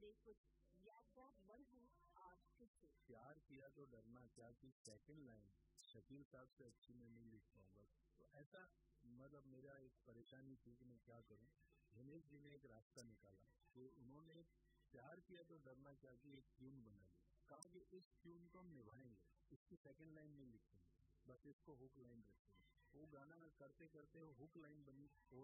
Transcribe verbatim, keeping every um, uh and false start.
लिए कुछ यादगार मन हो आप किससे? प्यार किया तो डरना क्या की सेकंड लाइन शकील साहब से अच्छी मैं नहीं लिख पाऊंगा। तो ऐसा मतलब मेरा एक परेशानी थी कि मैं क्या करूं। दिनेश जी ने एक रास्ता निकाला तो उन्होंने प्यार किया तो डरना क्या की एक ट्यून बना ली। कहा कि इस ट्यून को हम निभाएंगे, इसकी सेकंड लाइन नहीं लिखेंगे, बस इसको हुक लाइन रखेंगे। वो गाना करते करते वो हुक लाइन बनी।